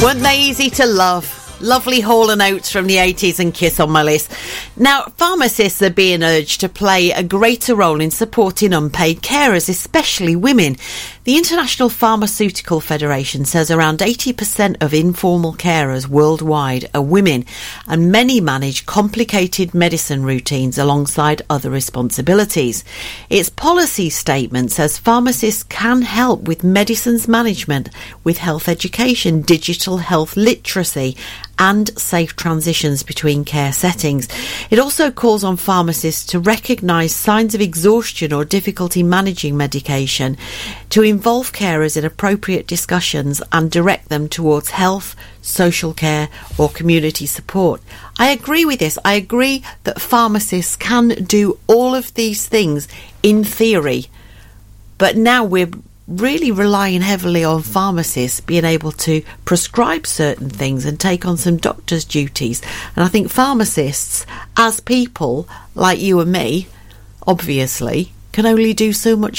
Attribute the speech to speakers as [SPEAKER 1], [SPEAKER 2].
[SPEAKER 1] Weren't they easy to love? Lovely Hall & Oates from the 80s and Kiss on my list. Now, pharmacists are being urged to play a greater role in supporting unpaid carers, especially women. The International Pharmaceutical Federation says around 80% of informal carers worldwide are women, and many manage complicated medicine routines alongside other responsibilities. Its policy statement says pharmacists can help with medicines management, with health education, digital health literacy, and safe transitions between care settings. It also calls on pharmacists to recognise signs of exhaustion or difficulty managing medication, to involve carers in appropriate discussions and direct them towards health, social care or community support. I agree with this. I agree that pharmacists can do all of these things in theory, but now we're really relying heavily on pharmacists being able to prescribe certain things and take on some doctor's duties. And I think pharmacists, as people like you and me, obviously, can only do so much